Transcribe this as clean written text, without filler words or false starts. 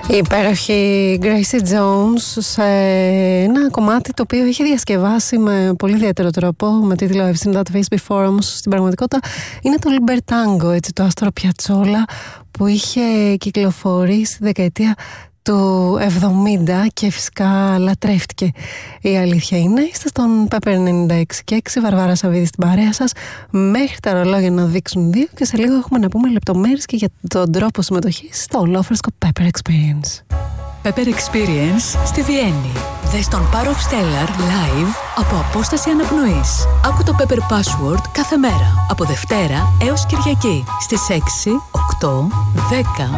Η υπέροχη Gracie Jones σε ένα κομμάτι το οποίο είχε διασκευάσει με πολύ ιδιαίτερο τρόπο με τίτλο I've seen that face before, όμως στην πραγματικότητα είναι το Libertango, έτσι, το Άστρο Πιατσόλα που είχε κυκλοφορήσει στη δεκαετία του 70 και φυσικά λατρεύτηκε. Η αλήθεια είναι, είστε στον Pepper 96 και 6, Βαρβάρα Σαββίδη στην παρέα σας, μέχρι τα ρολόγια να δείξουν 2 και σε λίγο έχουμε να πούμε λεπτομέρειες και για τον τρόπο συμμετοχής στο ολόφρεσκο Pepper Experience. Pepper Experience στη Βιέννη. Δες τον Power of Stellar live από απόσταση αναπνοής. Άκου το Pepper Password κάθε μέρα από Δευτέρα έως Κυριακή στις 6, 8, 10